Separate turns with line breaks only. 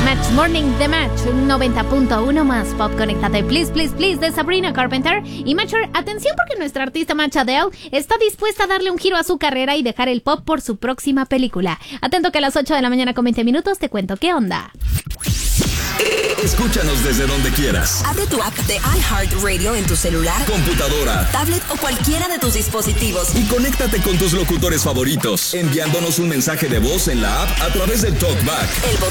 Match Morning The Match 90.1 más pop. Conéctate, please, please, please, de Sabrina Carpenter. Y Matcher, atención porque nuestra artista Match Adele está dispuesta a darle un giro a su carrera y dejar el pop por su próxima película. Atento que a las 8 de la mañana con 20 minutos te cuento qué onda.
Escúchanos desde donde quieras.
Abre tu app de iHeartRadio en tu celular,
computadora,
tablet o cualquiera de tus dispositivos.
Y conéctate con tus locutores favoritos, enviándonos un mensaje de voz en la app a través del TalkBack.
El